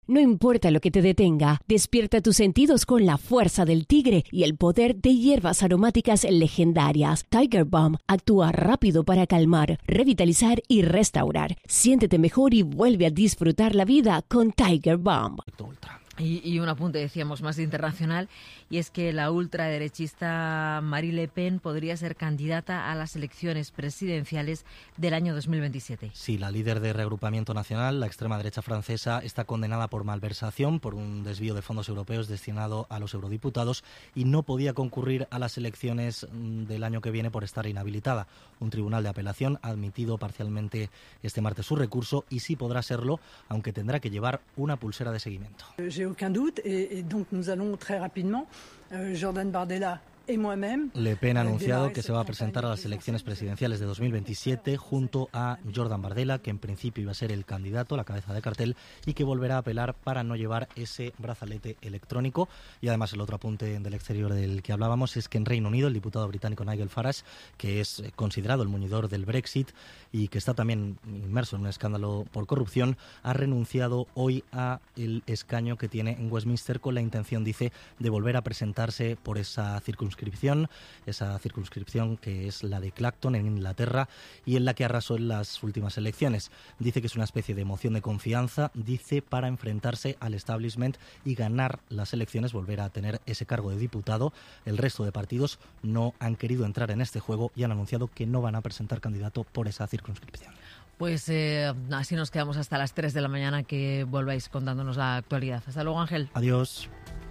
No importa lo que te detenga, despierta tus sentidos con la fuerza del tigre y el poder de hierbas aromáticas legendarias. Tiger Balm actúa rápido para calmar, revitalizar y restaurar. Siéntete mejor y vuelve a disfrutar la vida con Tiger Balm. Y un apunte, decíamos, más internacional, y es que la ultraderechista Marine Le Pen podría ser candidata a las elecciones presidenciales del año 2027. Sí, la líder de Reagrupamiento Nacional, la extrema derecha francesa, está condenada por malversación, por un desvío de fondos europeos destinado a los eurodiputados, y no podía concurrir a las elecciones del año que viene por estar inhabilitada. Un tribunal de apelación ha admitido parcialmente este martes su recurso y sí podrá serlo, aunque tendrá que llevar una pulsera de seguimiento. Aucun doute et donc nous allons très rapidement, Jordan Bardella et moi-même. Le Pen ha anunciado que se va a presentar a las elecciones presidenciales de 2027 junto a Jordan Bardella, que en principio iba a ser el candidato, la cabeza de cartel, y que volverá a apelar para no llevar ese brazalete electrónico. Y además el otro apunte del exterior del que hablábamos es que en Reino Unido el diputado británico Nigel Farage, que es considerado el muñidor del Brexit y que está también inmerso en un escándalo por corrupción, ha renunciado hoy a el escaño que tiene en Westminster con la intención, dice, de volver a presentarse por esa circunscripción que es la de Clacton en Inglaterra y en la que arrasó en las últimas elecciones. Dice que es una especie de moción de confianza, dice, para enfrentarse al establishment y ganar las elecciones, volver a tener ese cargo de diputado. El resto de partidos no han querido entrar en este juego y han anunciado que no van a presentar candidato por esa circunscripción. Pues así nos quedamos hasta las 3 de la mañana, que volváis contándonos la actualidad. Hasta luego, Ángel. Adiós.